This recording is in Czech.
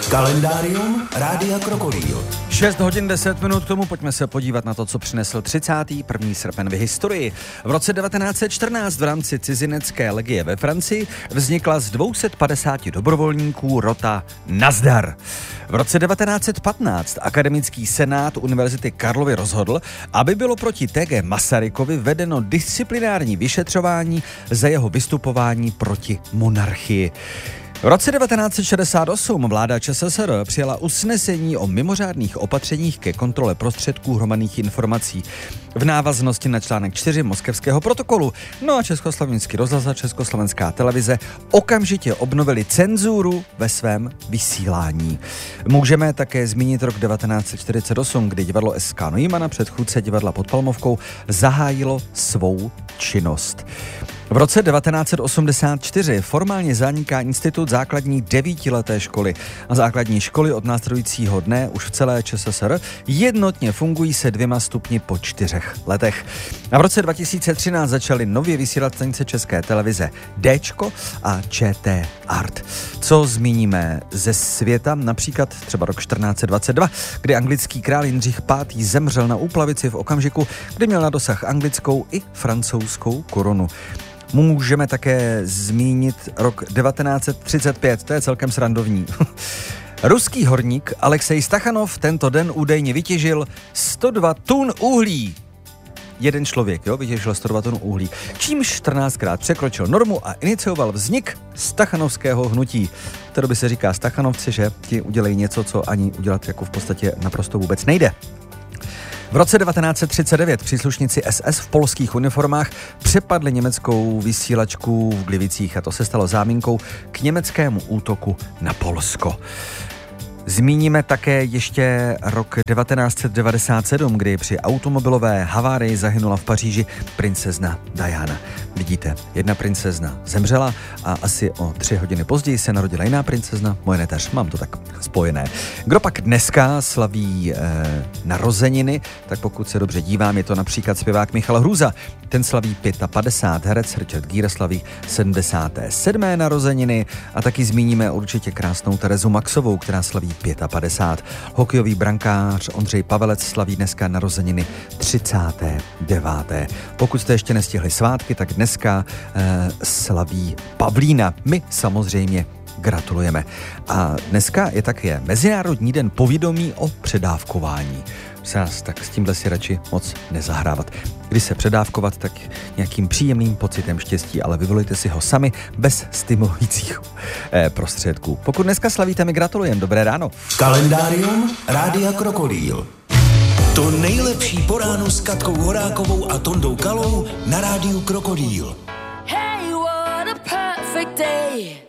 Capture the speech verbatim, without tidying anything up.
Kalendárium Rádia Krokodýl. šest hodin deset minut k tomu, pojďme se podívat na to, co přinesl třicátý první srpen v historii. V roce devatenáct set čtrnáct v rámci cizinecké legie ve Francii vznikla z dvě stě padesát dobrovolníků rota Nazdar. V roce devatenáct set patnáct akademický senát Univerzity Karlovy rozhodl, aby bylo proti T G Masarykovi vedeno disciplinární vyšetřování za jeho vystupování proti monarchii. V roce devatenáct set šedesát osm vláda ČSSR přijala usnesení o mimořádných opatřeních ke kontrole prostředků hromadných informací v návaznosti na článek čtyři Moskevského protokolu. No a Československý rozhlas a Československá televize okamžitě obnovili cenzuru ve svém vysílání. Můžeme také zmínit rok devatenáct set čtyřicet osm, kdy divadlo S K Neumanna, předchůdce divadla Pod Palmovkou, zahájilo svou činnost. V roce devatenáct set osmdesát čtyři formálně zaniká institut základní devítileté školy a základní školy od následujícího dne už v celé ČSSR jednotně fungují se dvěma stupni po čtyřech letech. A v roce dva tisíce třináct začaly nově vysílat stanice České televize Dčko a ČT Art. Co zmíníme ze světa? Například třeba rok čtrnáct set dvacet dva, kdy anglický král Jindřich pátý zemřel na úplavici v okamžiku, kdy měl na dosah anglickou i francouzskou korunu. Můžeme také zmínit rok devatenáct set třicet pět, to je celkem srandovní. Ruský horník Alexej Stachanov tento den údajně vytěžil sto dva tun uhlí. Jeden člověk, jo, vytěžil sto dva tun uhlí, čímž čtrnáctkrát překročil normu a inicioval vznik stachanovského hnutí. V té době se říká stachanovci, že ti udělají něco, co ani udělat jako v podstatě naprosto vůbec nejde. V roce devatenáct set třicet devět příslušníci S S v polských uniformách přepadli německou vysílačku v Glivicích a to se stalo záminkou k německému útoku na Polsko. Zmíníme také ještě rok devatenáct set devadesát sedm, kdy při automobilové havárii zahynula v Paříži princezna Diana. Vidíte, jedna princezna zemřela a asi o tři hodiny později se narodila jiná princezna, moje neteř, mám to tak spojené. Kdo pak dneska slaví e, narozeniny, tak pokud se dobře dívám, je to například zpěvák Michal Hruza. Ten slaví padesát pět, herec Richard Gere slaví sedmdesáté sedmé narozeniny a taky zmíníme určitě krásnou Terezu Maxovou, která slaví padesát pět. Hokejový brankář Ondřej Pavelec slaví dneska narozeniny třicáté deváté. Pokud jste ještě nestihli svátky, tak dneska eh, slaví Pavlína. My samozřejmě gratulujeme. A dneska je také Mezinárodní den povědomí o předávkování. Tak s tímhle si radši moc nezahrávat. Když se předávkovat, tak nějakým příjemným pocitem štěstí, ale vyvolujte si ho sami bez stimulujících eh, prostředků. Pokud dneska slavíte, mi gratulujem. Dobré ráno. Kalendárium Rádia Krokodýl. To nejlepší po ránu s Katkou Horákovou a Tondou Kalou na Rádiu Krokodýl. Hey, what a perfect day.